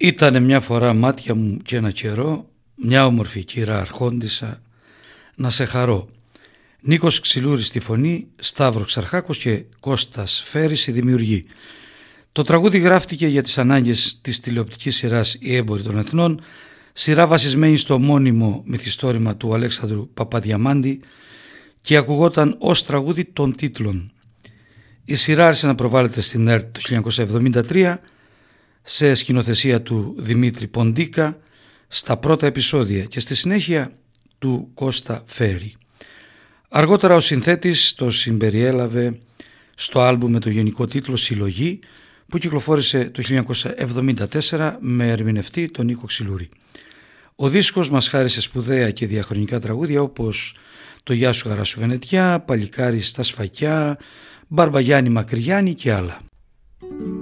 Ήτανε μια φορά μάτια μου και ένα καιρό, μια όμορφη κύρα αρχόντισσα, να σε χαρώ. Νίκος Ξυλούρης στη φωνή, Σταύρο Ξαρχάκος και Κώστας Φέρης η δημιουργή. Το τραγούδι γράφτηκε για τις ανάγκες της τηλεοπτικής σειράς «Οι έμποροι των Εθνών», σειρά βασισμένη στο μόνιμο μυθιστόρημα του Αλέξανδρου Παπαδιαμάντη και ακουγόταν ως τραγούδι των τίτλων. Η σειρά άρχισε να προβάλλεται στην ΕΡΤ το 1973 σε σκηνοθεσία του Δημήτρη Ποντίκα στα πρώτα επεισόδια και στη συνέχεια του Κώστα Φέρη. Αργότερα ο συνθέτης το συμπεριέλαβε στο άλμπουμ με το γενικό τίτλο «Συλλογή» που κυκλοφόρησε το 1974 με ερμηνευτή τον Νίκο Ξυλούρη. Ο δίσκος μας χάρισε σπουδαία και διαχρονικά τραγούδια όπως «Το Γεια σου χαρά σου Βενετιά», «Παλικάρι στα Σφακιά», «Μπαρμπαγιάννη Μακριγιάννη» και άλλα.